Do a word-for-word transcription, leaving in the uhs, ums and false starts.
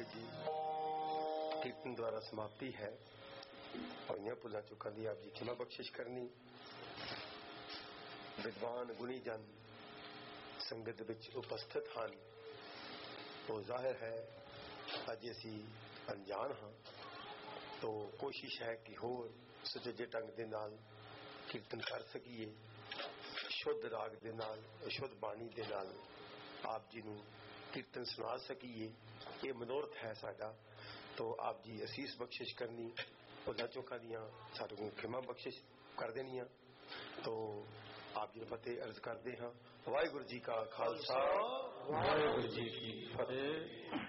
वाहिगुरू जी, कीर्तन द्वारा समाप्ति है। होइयां भुलां चुकां दी आप जी क्षमा बख्शिश करनी। विद्वान गुणी जन संगत विच उपस्थित हैं, तो जाहिर है अज असी अनजान हाँ, तो कोशिश है कि होर सुचेजे ढंग दे नाल कीर्तन कर सकीए, शुद्ध राग दे नाल, शुद्ध बाणी दे नाल आप जी नूं कीर्तन सुना सकीए। ये मनोरथ है साडा। तो आप जी असीस बख्शिश करनी, भुलां चूकां दियां साडे कोल खिमा बख्शिश कर देनियां। तो आप जी फतेह अर्ज करते हाँ। वाहिगुरू जी का खालसा, वाहिगुरू जी की फतेह।